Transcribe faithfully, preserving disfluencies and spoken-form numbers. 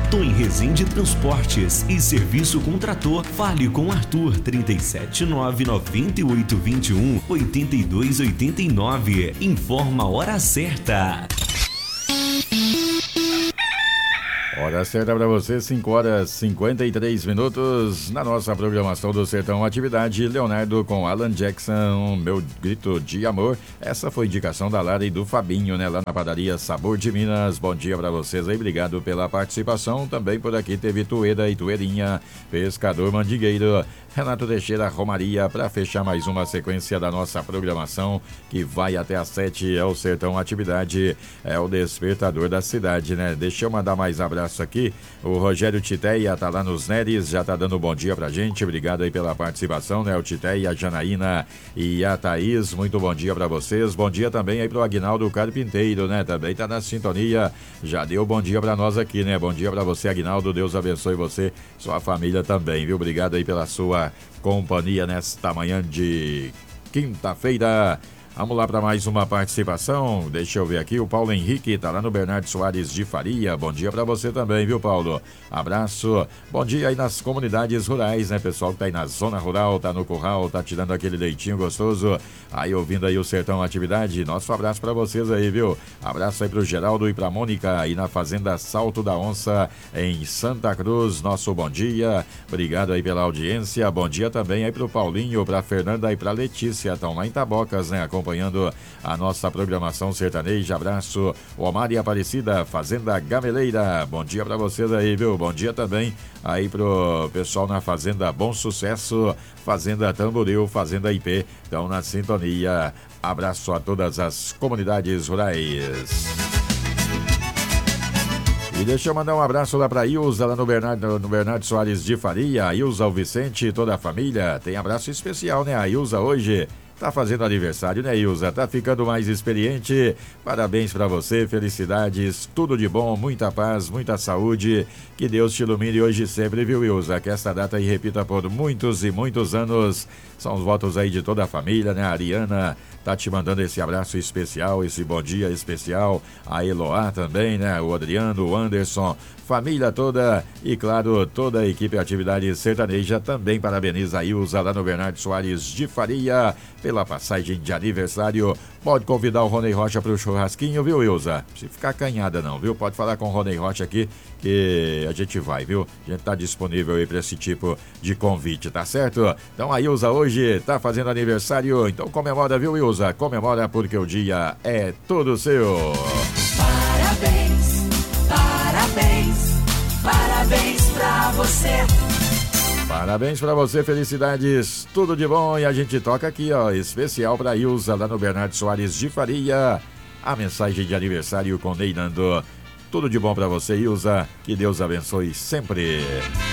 Tom Resende Transportes e Serviço com Trator. Fale com Arthur trinta e sete nove noventa e oito vinte e um oitenta e dois oitenta e nove. Informa a hora certa. Hora certa para você, cinco horas e cinquenta e três minutos. Na nossa programação do Sertão Atividade, Leonardo com Alan Jackson, Meu Grito de Amor. Essa foi indicação da Lara e do Fabinho, né? Lá na padaria Sabor de Minas. Bom dia para vocês aí, obrigado pela participação. Também por aqui teve Tueda e Tueirinha, Pescador Mandigueiro, Renato Teixeira, Romaria, para fechar mais uma sequência da nossa programação, que vai até às sete. É o Sertão Atividade, é o despertador da cidade, né? Deixa eu mandar mais abraço aqui. O Rogério Titeia tá lá nos Neres, já tá dando um bom dia pra gente. Obrigado aí pela participação, né? O Titeia, a Janaína e a Thaís, muito bom dia pra vocês. Bom dia também aí pro Aguinaldo Carpinteiro, né? Também tá na sintonia. Já deu bom dia pra nós aqui, né? Bom dia pra você, Aguinaldo. Deus abençoe você, sua família também, viu? Obrigado aí pela sua companhia nesta manhã de quinta-feira. Vamos lá para mais uma participação. Deixa eu ver aqui, o Paulo Henrique tá lá no Bernardo Soares de Faria. Bom dia para você também, viu, Paulo? Abraço. Bom dia aí nas comunidades rurais, né, pessoal que tá aí na zona rural, tá no curral, tá tirando aquele leitinho gostoso, aí ouvindo aí o Sertão Atividade. Nosso abraço para vocês aí, viu? Abraço aí pro Geraldo e pra Mônica aí na fazenda Salto da Onça em Santa Cruz. Nosso bom dia. Obrigado aí pela audiência. Bom dia também aí pro Paulinho, pra Fernanda e pra Letícia. Estão lá em Tabocas, né, acompanhando a nossa programação sertaneja. Abraço, Omar e Aparecida, Fazenda Gameleira. Bom dia pra vocês aí, viu? Bom dia também aí pro pessoal na Fazenda Bom Sucesso, Fazenda Tamboril, Fazenda I P. Estão na sintonia. Abraço a todas as comunidades rurais. E deixa eu mandar um abraço lá pra Ilza, lá no Bernardo, no Bernardo Soares de Faria. A Ilza, o Vicente e toda a família. Tem abraço especial, né? A Ilza hoje tá fazendo aniversário, né, Ilza? Tá ficando mais experiente. Parabéns pra você, felicidades, tudo de bom, muita paz, muita saúde. Que Deus te ilumine hoje e sempre, viu, Ilza? Que esta data aí repita por muitos e muitos anos. São os votos aí de toda a família, né? A Ariana tá te mandando esse abraço especial, esse bom dia especial. A Eloá também, né? O Adriano, o Anderson, família toda e, claro, toda a equipe Atividade Sertaneja também parabeniza a Ilza lá no Bernardo Soares de Faria pela passagem de aniversário. Pode convidar o Rony Rocha para o churrasquinho, viu, Ilza? Se ficar acanhada não, viu? Pode falar com o Rony Rocha aqui que a gente vai, viu? A gente tá disponível aí para esse tipo de convite, tá certo? Então a Ilza hoje tá fazendo aniversário, então comemora, viu, Ilza? Comemora porque o dia é todo seu. Parabéns, parabéns, parabéns pra você. Parabéns pra você, felicidades, tudo de bom. E a gente toca aqui, ó, especial pra Ilza, lá no Bernardo Soares de Faria. A mensagem de aniversário com Ney Nando. Tudo de bom pra você, Ilza. Que Deus abençoe sempre.